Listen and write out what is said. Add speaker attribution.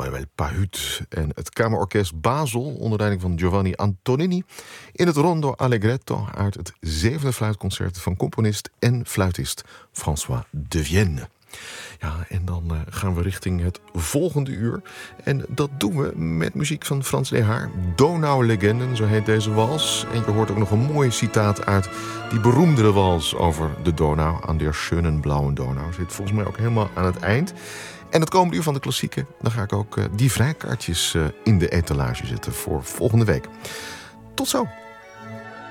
Speaker 1: Manuel Pahut en het Kamerorkest Basel onder leiding van Giovanni Antonini in het Rondo Allegretto uit het 7e fluitconcert van componist en fluitist François de Vienne. Ja, en dan gaan we richting het volgende uur. En dat doen we met muziek van Frans Lehaar. Donaulegenden, zo heet deze wals. En je hoort ook nog een mooi citaat uit die beroemdere wals over de Donau. Aan der schönen blauen Donau. Zit volgens mij ook helemaal aan het eind. En het komende uur van de klassieken, dan ga ik ook die vrijkaartjes in de etalage zetten voor volgende week. Tot zo!